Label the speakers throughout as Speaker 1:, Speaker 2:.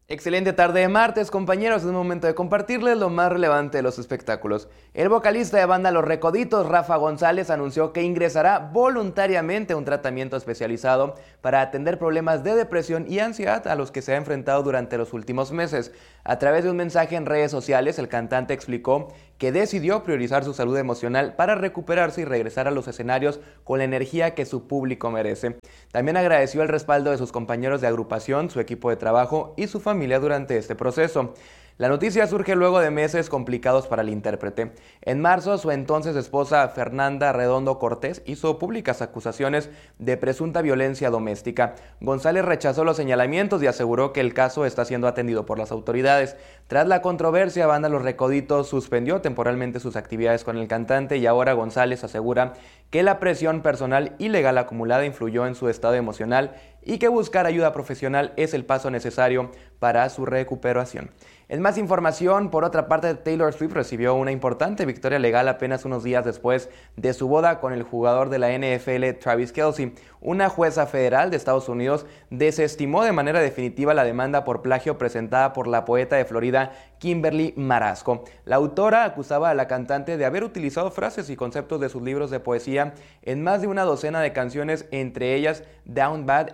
Speaker 1: Excelente tarde de martes, compañeros. Es el momento de compartirles lo más relevante de los espectáculos. El vocalista de banda Los Recoditos, Rafa González, anunció que ingresará voluntariamente a un tratamiento especializado para atender problemas de depresión y ansiedad a los que se ha enfrentado durante los últimos meses. A través de un mensaje en redes sociales, el cantante explicó que decidió priorizar su salud emocional para recuperarse y regresar a los escenarios con la energía que su público merece. También agradeció el respaldo de sus compañeros de agrupación, su equipo de trabajo y su familia durante este proceso. La noticia surge luego de meses complicados para el intérprete. En marzo, su entonces esposa Fernanda Redondo Cortés hizo públicas acusaciones de presunta violencia doméstica. González rechazó los señalamientos y aseguró que el caso está siendo atendido por las autoridades. Tras la controversia, banda Los Recoditos suspendió temporalmente sus actividades con el cantante y ahora González asegura que la presión personal y legal acumulada influyó en su estado emocional y que buscar ayuda profesional es el paso necesario para su recuperación. En más información, por otra parte, Taylor Swift recibió una importante victoria legal apenas unos días después de su boda con el jugador de la NFL Travis Kelce. Una jueza federal de Estados Unidos desestimó de manera definitiva la demanda por plagio presentada por la poeta de Florida Kimberly Marasco. La autora acusaba a la cantante de haber utilizado frases y conceptos de sus libros de poesía en más de una docena de canciones, entre ellas Down Bad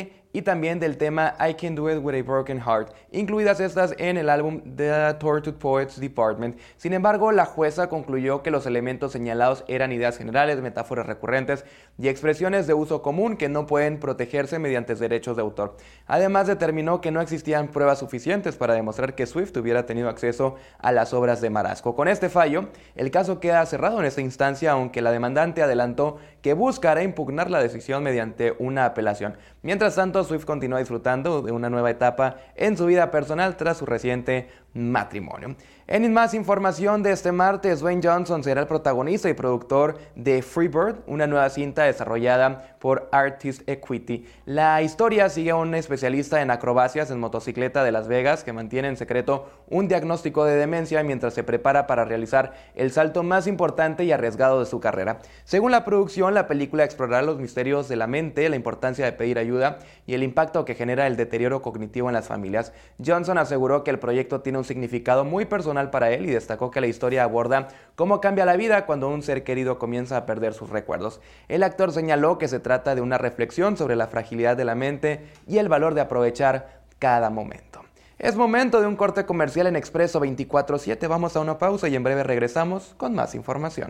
Speaker 1: y también del tema I Can Do It With a Broken Heart, incluidas estas en el álbum The Tortured Poets Department. Sin embargo, la jueza concluyó que los elementos señalados eran ideas generales, metáforas recurrentes y expresiones de uso común que no pueden protegerse mediante derechos de autor. Además, determinó que no existían pruebas suficientes para demostrar que Swift hubiera tenido acceso a las obras de Marasco. Con este fallo, el caso queda cerrado en esta instancia, aunque la demandante adelantó que buscará impugnar la decisión mediante una apelación. Mientras tanto, Swift continúa disfrutando de una nueva etapa en su vida personal tras su reciente matrimonio. En más información de este martes, Dwayne Johnson será el protagonista y productor de Freebird, una nueva cinta desarrollada por Artist Equity. La historia sigue a un especialista en acrobacias en motocicleta de Las Vegas que mantiene en secreto un diagnóstico de demencia mientras se prepara para realizar el salto más importante y arriesgado de su carrera. Según la producción, la película explorará los misterios de la mente, la importancia de pedir ayuda y el impacto que genera el deterioro cognitivo en las familias. Johnson aseguró que el proyecto tiene un significado muy personal para él y destacó que la historia aborda cómo cambia la vida cuando un ser querido comienza a perder sus recuerdos. El actor señaló que se trata de una reflexión sobre la fragilidad de la mente y el valor de aprovechar cada momento. Es momento de un corte comercial en Expreso 24/7. Vamos a una pausa y en breve regresamos con más información.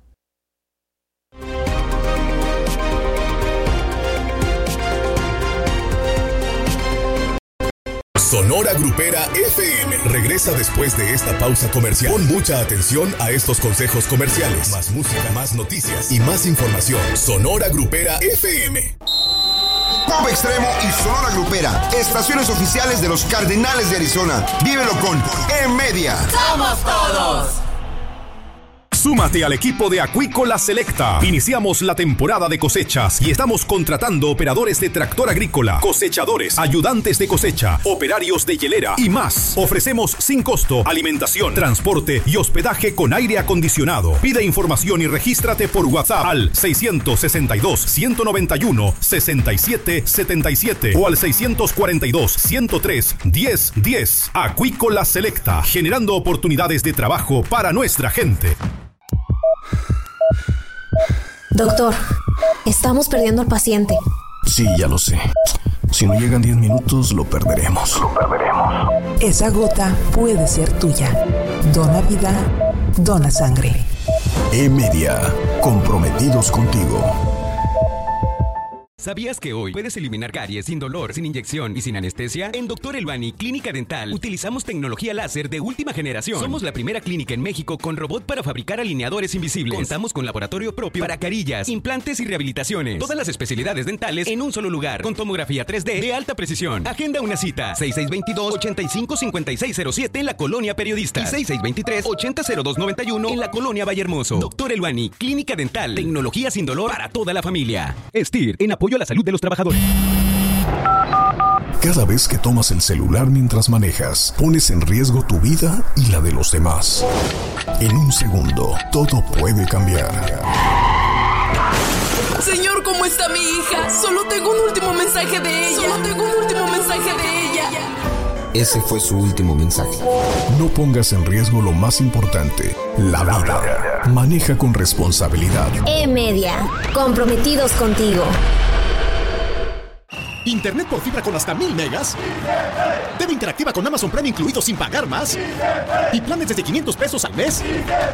Speaker 2: Sonora Grupera FM regresa después de esta pausa comercial. Pon mucha atención a estos consejos comerciales. Más música, más noticias y más información. Sonora Grupera FM.
Speaker 3: Pop Extremo y Sonora Grupera, estaciones oficiales de los Cardenales de Arizona. Vívelo con E-Media.
Speaker 4: ¡Somos todos!
Speaker 2: Súmate al equipo de Acuícola Selecta. Iniciamos la temporada de cosechas y estamos contratando operadores de tractor agrícola, cosechadores, ayudantes de cosecha, operarios de hielera y más. Ofrecemos sin costo alimentación, transporte y hospedaje con aire acondicionado. Pide información y regístrate por WhatsApp al 662-191-6777 o al 642-103-1010. Acuícola Selecta, generando oportunidades de trabajo para nuestra gente.
Speaker 5: Doctor, estamos perdiendo al paciente.
Speaker 6: Sí, ya lo sé. Si no llegan 10 minutos, lo perderemos.
Speaker 7: Esa gota puede ser tuya. Dona vida, dona sangre.
Speaker 6: E-Media, comprometidos contigo.
Speaker 8: ¿Sabías que hoy puedes eliminar caries sin dolor, sin inyección y sin anestesia? En Dr. Elbani Clínica Dental utilizamos tecnología láser de última generación. Somos la primera clínica en México con robot para fabricar alineadores invisibles. Contamos con laboratorio propio para carillas, implantes y rehabilitaciones. Todas las especialidades dentales en un solo lugar, con tomografía 3D de alta precisión. Agenda una cita, 6622-855607 en la Colonia Periodistas y 6623-800291 en la Colonia Vallehermoso. Dr. Elbani Clínica Dental, tecnología sin dolor para toda la familia. STIR, en apoyo a la salud de los trabajadores.
Speaker 6: Cada vez que tomas el celular mientras manejas, pones en riesgo tu vida y la de los demás. En un segundo, todo puede cambiar.
Speaker 4: Señor, ¿cómo está mi hija? Solo tengo un último mensaje de ella.
Speaker 3: ese fue su último mensaje.
Speaker 6: No pongas en riesgo lo más importante, la vida. Maneja con responsabilidad.
Speaker 5: E-Media, comprometidos contigo.
Speaker 9: Internet por fibra con hasta 1000 megas. TV interactiva con Amazon Prime incluido sin pagar más. Y planes desde 500 pesos al mes.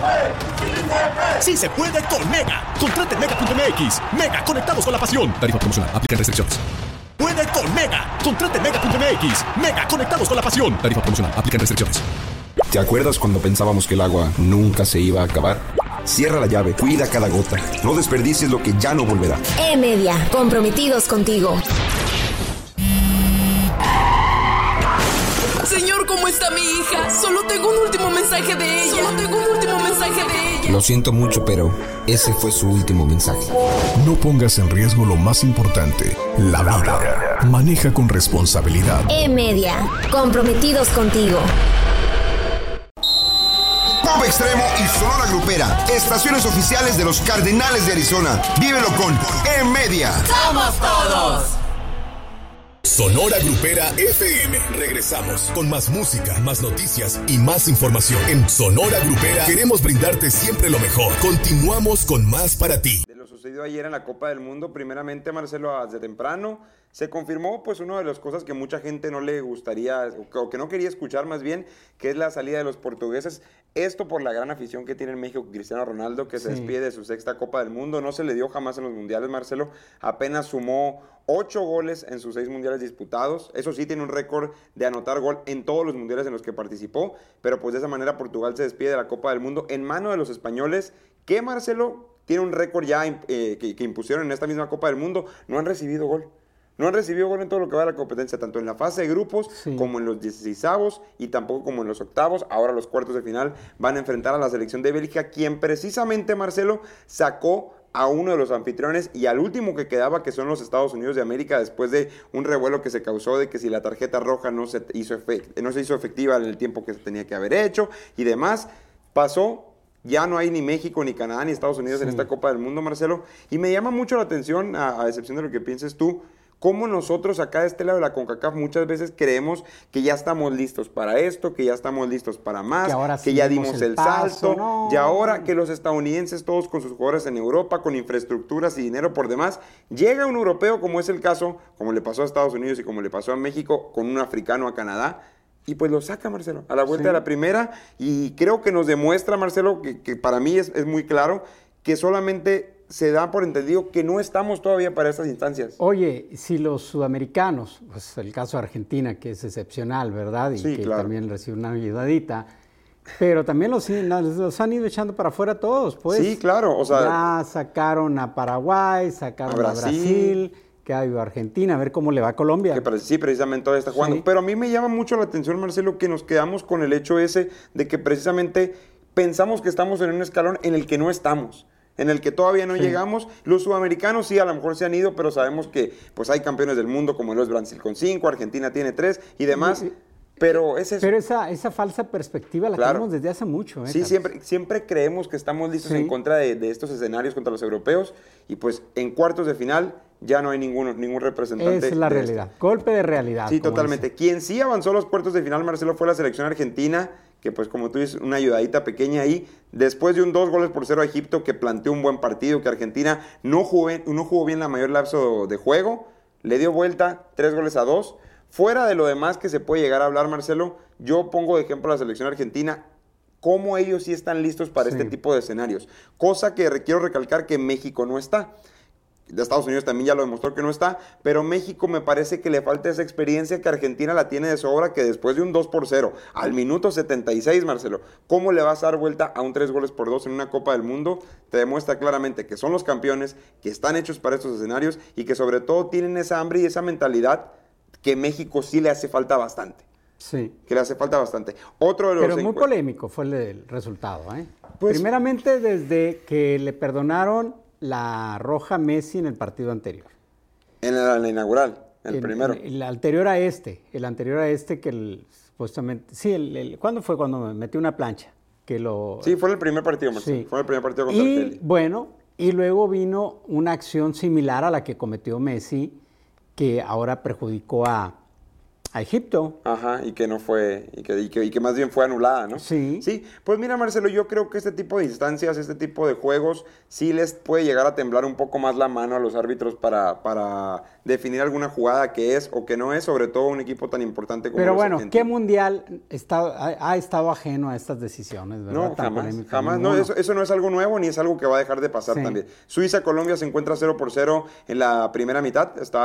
Speaker 9: Sí se puede con Mega. Contrate en Mega.mx. Mega, conectados con la pasión. Tarifa promocional. Aplican restricciones. Puede con Mega. Contrate en Mega.mx. Mega, conectados con la pasión. Tarifa promocional. Aplican restricciones.
Speaker 3: ¿Te acuerdas cuando pensábamos que el agua nunca se iba a acabar? Cierra la llave, cuida cada gota. No desperdicies lo que ya no volverá.
Speaker 5: E-Media, comprometidos contigo.
Speaker 4: Señor, ¿cómo está mi hija? Solo tengo un último mensaje de ella.
Speaker 3: Lo siento mucho, pero ese fue su último mensaje.
Speaker 6: No pongas en riesgo lo más importante, la vida. Maneja con responsabilidad.
Speaker 5: E-Media, comprometidos contigo.
Speaker 3: Pop Extremo y Sonora Grupera, estaciones oficiales de los Cardenales de Arizona. Vívelo con E-Media.
Speaker 4: ¡Somos todos!
Speaker 2: Sonora Grupera FM. Regresamos con más música, más noticias y más información. En Sonora Grupera queremos brindarte siempre lo mejor. Continuamos con más para ti.
Speaker 10: De lo sucedido ayer en la Copa del Mundo, primeramente, Marcelo, desde temprano se confirmó pues una de las cosas que mucha gente no le gustaría o que no quería escuchar más bien, que es la salida de los portugueses. Esto por la gran afición que tiene en México Cristiano Ronaldo, que se despide de su sexta Copa del Mundo. No se le dio jamás en los mundiales, Marcelo. Apenas sumó 8 goles en sus 6 mundiales disputados. Eso sí, tiene un récord de anotar gol en todos los mundiales en los que participó. Pero pues de esa manera Portugal se despide de la Copa del Mundo en mano de los españoles, que, Marcelo, tiene un récord ya que impusieron en esta misma Copa del Mundo. No han recibido gol. No han recibido gol en todo lo que va de la competencia, tanto en la fase de grupos como en los 16avos y tampoco como en los octavos. Ahora los cuartos de final van a enfrentar a la selección de Bélgica, quien precisamente, Marcelo, sacó a uno de los anfitriones y al último que quedaba, que son los Estados Unidos de América, después de un revuelo que se causó de que si la tarjeta roja no se hizo efectiva en el tiempo que se tenía que haber hecho y demás. Pasó. Ya no hay ni México, ni Canadá, ni Estados Unidos en esta Copa del Mundo, Marcelo. Y me llama mucho la atención, a excepción de lo que pienses tú, cómo nosotros acá de este lado de la CONCACAF muchas veces creemos que ya estamos listos para esto, que ya estamos listos para más, que ya dimos el salto, y ahora que los estadounidenses todos con sus jugadores en Europa, con infraestructuras y dinero por demás, llega un europeo, como es el caso, como le pasó a Estados Unidos y como le pasó a México, con un africano a Canadá, y pues lo saca, Marcelo, a la vuelta de la primera, y creo que nos demuestra, Marcelo, que para mí es muy claro, que solamente se da por entendido que no estamos todavía para estas instancias.
Speaker 11: Oye, si los sudamericanos, pues el caso de Argentina, que es excepcional, ¿verdad? Y que también recibe una ayudadita, pero también los han ido echando para afuera todos, pues.
Speaker 10: Sí, claro, o sea.
Speaker 11: Ya sacaron a Paraguay, sacaron a Brasil, que ha ido a Argentina, a ver cómo le va a Colombia.
Speaker 10: Que sí, precisamente todavía está jugando. Pero a mí me llama mucho la atención, Marcelo, que nos quedamos con el hecho ese de que precisamente pensamos que estamos en un escalón en el que no estamos, en el que todavía no llegamos. Los sudamericanos sí, a lo mejor se han ido, pero sabemos que pues hay campeones del mundo como lo es Brasil con 5, Argentina tiene 3 y demás. Pero es eso.
Speaker 11: Pero esa falsa perspectiva la tenemos desde hace mucho.
Speaker 10: Sí, siempre creemos que estamos listos en contra de estos escenarios contra los europeos y pues en cuartos de final ya no hay ningún representante.
Speaker 11: Esa es la realidad. Golpe de realidad.
Speaker 10: Sí, totalmente. Quien sí avanzó a los cuartos de final, Marcelo, fue la selección argentina, que pues como tú dices, una ayudadita pequeña ahí, después de un 2-0 a Egipto, que planteó un buen partido, que Argentina no jugó bien la mayor lapso de juego, le dio vuelta 3-2. Fuera de lo demás que se puede llegar a hablar, Marcelo, yo pongo de ejemplo a la selección argentina, cómo ellos sí están listos para este tipo de escenarios, cosa que quiero recalcar que México no está. De Estados Unidos también ya lo demostró que no está, pero México me parece que le falta esa experiencia que Argentina la tiene de sobra, que después de un 2-0 al minuto 76, Marcelo, ¿cómo le vas a dar vuelta a un 3-2 en una Copa del Mundo? Te demuestra claramente que son los campeones, que están hechos para estos escenarios y que sobre todo tienen esa hambre y esa mentalidad que México sí le hace falta bastante.
Speaker 11: Sí.
Speaker 10: Que le hace falta bastante. Otro de los
Speaker 11: Pero muy polémico fue el resultado, ¿eh? Pues, primeramente desde que le perdonaron la roja a Messi en el partido anterior.
Speaker 10: En la inaugural, el primero.
Speaker 11: El anterior a este que supuestamente... Sí, ¿cuándo fue? Cuando me metió una plancha.
Speaker 10: Sí, fue en el primer partido, Marcelo. Sí. Fue en el primer partido contra Argelia.
Speaker 11: Bueno, y luego vino una acción similar a la que cometió Messi, que ahora perjudicó a a Egipto.
Speaker 10: Ajá, y que no fue, y que más bien fue anulada, ¿no?
Speaker 11: Sí.
Speaker 10: Sí, pues mira, Marcelo, yo creo que este tipo de instancias, este tipo de juegos, sí les puede llegar a temblar un poco más la mano a los árbitros para definir alguna jugada que es o que no es, sobre todo un equipo tan importante como
Speaker 11: Pero
Speaker 10: los
Speaker 11: bueno,
Speaker 10: argentinos.
Speaker 11: ¿qué mundial ha estado ajeno a estas decisiones, verdad?
Speaker 10: No, jamás. No, eso no es algo nuevo ni es algo que va a dejar de pasar también. Suiza-Colombia se encuentra 0-0 en la primera mitad. Están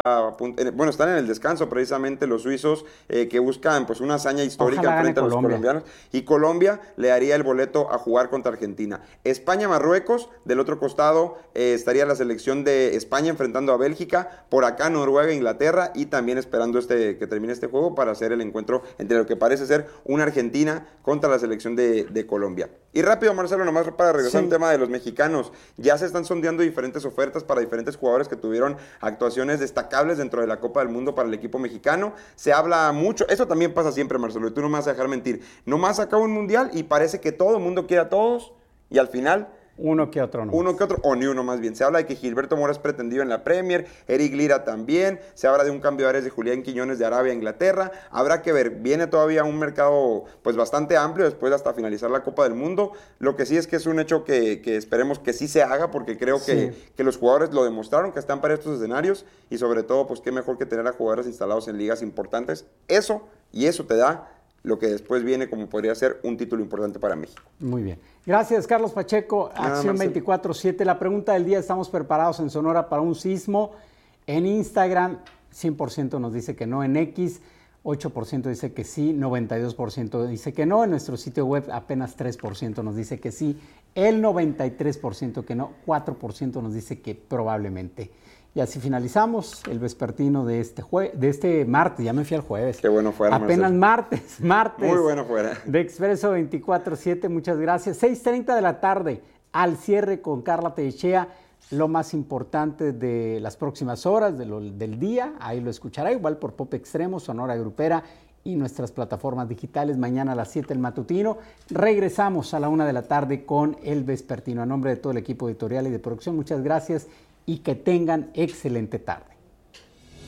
Speaker 10: en el descanso precisamente los suizos que buscan pues una hazaña histórica frente a los colombianos. Y Colombia le daría el boleto a jugar contra Argentina. España-Marruecos, del otro costado estaría la selección de España enfrentando a Bélgica. Por acá Noruega-Inglaterra y también esperando que termine este juego para hacer el encuentro entre lo que parece ser una Argentina contra la selección de Colombia. Y rápido, Marcelo, nomás para regresar al tema de los mexicanos. Ya se están sondeando diferentes ofertas para diferentes jugadores que tuvieron actuaciones destacables dentro de la Copa del Mundo para el equipo mexicano. Se habla mucho, eso también pasa siempre, Marcelo, y tú no me vas a dejar mentir. Nomás acaba un mundial y parece que todo el mundo quiere a todos y al final...
Speaker 11: Uno que otro no.
Speaker 10: Uno que otro, o ni uno más bien. Se habla de que Gilberto Mora es pretendido en la Premier, Eric Lira también, se habla de un cambio de áreas de Julián Quiñones de Arabia a Inglaterra. Habrá que ver, viene todavía un mercado pues bastante amplio después de hasta finalizar la Copa del Mundo. Lo que sí es que es un hecho que esperemos que sí se haga, porque creo que los jugadores lo demostraron, que están para estos escenarios, y sobre todo pues qué mejor que tener a jugadores instalados en ligas importantes. Eso te da lo que después viene como podría ser un título importante para México.
Speaker 11: Muy bien. Gracias, Carlos Pacheco. Acción 24/7. La pregunta del día, ¿estamos preparados en Sonora para un sismo? En Instagram, 100% nos dice que no. En X, 8% dice que sí. 92% dice que no. En nuestro sitio web, apenas 3% nos dice que sí. El 93% que no. 4% nos dice que probablemente. Y así finalizamos el vespertino de este martes. Ya me fui al jueves.
Speaker 10: Qué bueno fuera,
Speaker 11: apenas
Speaker 10: Marcelo.
Speaker 11: martes.
Speaker 10: Muy bueno fuera.
Speaker 11: De Expreso 24/7, muchas gracias. 6:30 de la tarde, al cierre con Carla Teixeira, lo más importante de las próximas horas del día. Ahí lo escuchará, igual por Pop Extremo, Sonora Grupera y nuestras plataformas digitales. Mañana a las 7 el matutino. Regresamos a la 1 de la tarde con el vespertino. A nombre de todo el equipo editorial y de producción, muchas gracias y que tengan excelente tarde.